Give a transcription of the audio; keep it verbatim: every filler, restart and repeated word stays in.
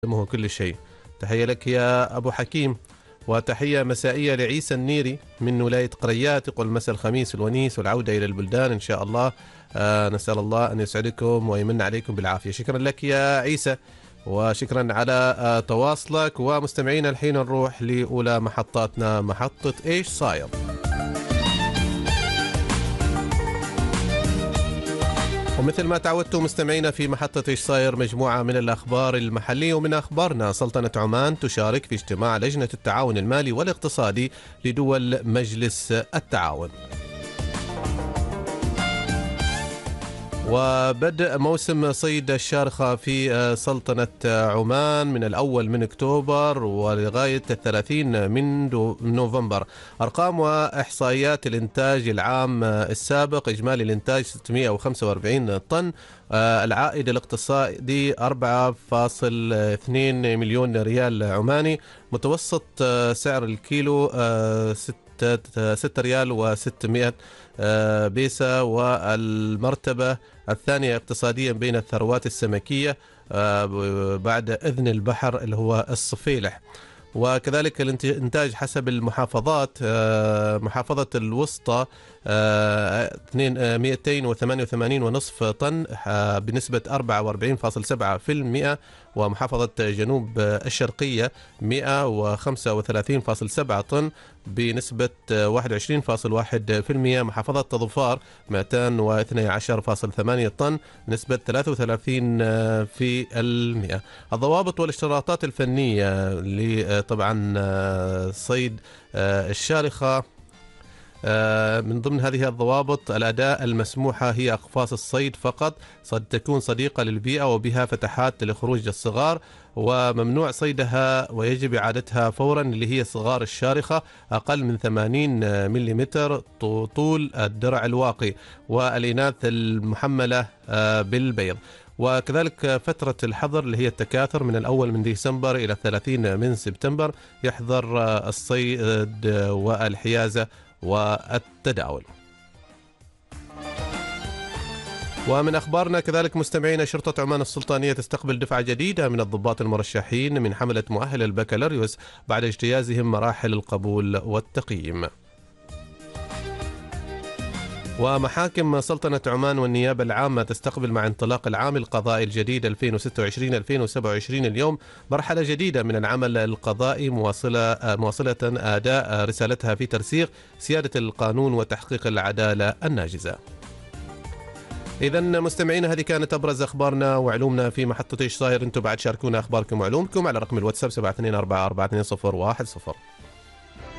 يهمه كل شيء. تحية لك يا أبو حكيم، وتحية مسائية لعيسى النيري من ولاية قريات، يقول مساء الخميس الونيس والعودة إلى البلدان إن شاء الله. آه نسأل الله أن يسعدكم ويمن عليكم بالعافية. شكرا لك يا عيسى، وشكرا على آه تواصلك. ومستمعينا الحين نروح لأولى محطاتنا، محطة إيش صاير. ومثل ما تعودتوا مستمعينا في محطة إيش صاير مجموعة من الأخبار المحلية. ومن أخبارنا سلطنة عمان تشارك في اجتماع لجنة التعاون المالي والاقتصادي لدول مجلس التعاون. وبدء موسم صيد الشارخة في سلطنة عمان من الأول من أكتوبر ولغاية الثلاثين من نوفمبر. أرقام وإحصائيات الإنتاج العام السابق: إجمالي الإنتاج ستمئة وخمسة وأربعين طن، العائد الاقتصادي أربعة فاصل اثنين مليون ريال عماني، متوسط سعر الكيلو ستة ريال وستمئة بيسة، والمرتبة الثانية اقتصاديا بين الثروات السمكية بعد إذن البحر اللي هو الصفيلح. وكذلك الانتاج حسب المحافظات: محافظة الوسطى مئتين وثمانية وثمانين ونصف طن بنسبة أربعة وأربعين فاصل سبعة بالمئة، ومحافظة جنوب الشرقية مئة وخمسة وثلاثين فاصل سبعة طن بنسبة واحد وعشرين فاصل واحد بالمئة، محافظة تظفار مئتين واثني عشر فاصل ثمانية طن بنسبة ثلاثة وثلاثين في المئة. الضوابط والاشتراطات الفنية لطبعا صيد الشارخة: من ضمن هذه الضوابط الأداة المسموحة هي أقفاص الصيد فقط، قد تكون صديقة للبيئة وبها فتحات لخروج الصغار، وممنوع صيدها ويجب إعادتها فورا اللي هي صغار الشارخة أقل من ثمانين ملم طول الدرع الواقي، والإناث المحملة بالبيض. وكذلك فترة الحظر اللي هي التكاثر من الأول من ديسمبر إلى الثلاثين من سبتمبر، يحظر الصيد والحيازة والتداول. ومن أخبارنا كذلك مستمعين، شرطة عمان السلطانية تستقبل دفعة جديدة من الضباط المرشحين من حملة مؤهل البكالوريوس بعد اجتيازهم مراحل القبول والتقييم. ومحاكم سلطنة عمان والنيابة العامة تستقبل مع انطلاق العام القضائي الجديد ألفين وستة وعشرين ألفين وسبعة وعشرين اليوم مرحلة جديدة من العمل القضائي مواصلة مواصلة أداء رسالتها في ترسيخ سيادة القانون وتحقيق العدالة الناجزة. إذن مستمعين، هذه كانت أبرز أخبارنا وعلومنا في محطة إيش صاير. أنتم بعد شاركونا أخباركم وعلومكم على رقم الواتساب سبعة اثنين أربعة أربعة اثنين صفر واحد صفر.